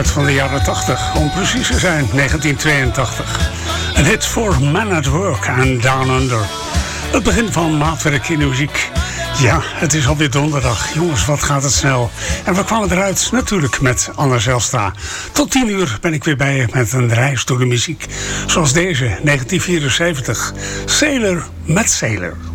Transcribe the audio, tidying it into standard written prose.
uit van de jaren 80, om precies te zijn, 1982. Een hit voor Man at Work en Down Under. Het begin van maatwerk in de muziek. Ja, het is alweer donderdag. Jongens, wat gaat het snel. En we kwamen eruit natuurlijk met Anne Zijlstra. Tot 10 uur ben ik weer bij je met een reis door de muziek. Zoals deze, 1974. Sailor met Sailor.